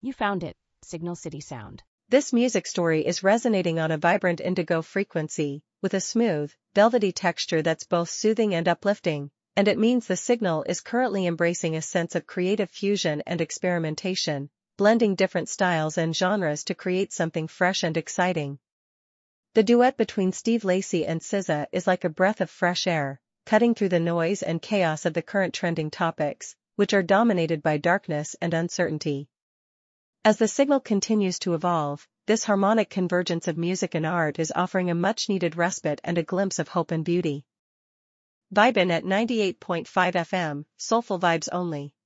You found it, Signal City Sound. This music story is resonating on a vibrant indigo frequency, with a smooth, velvety texture that's both soothing and uplifting, and it means the signal is currently embracing a sense of creative fusion and experimentation, blending different styles and genres to create something fresh and exciting. The duet between Steve Lacy and SZA is like a breath of fresh air, cutting through the noise and chaos of the current trending topics, which are dominated by darkness and uncertainty. As the signal continues to evolve, this harmonic convergence of music and art is offering a much-needed respite and a glimpse of hope and beauty. Vibin' at 98.5 FM, soulful vibes only.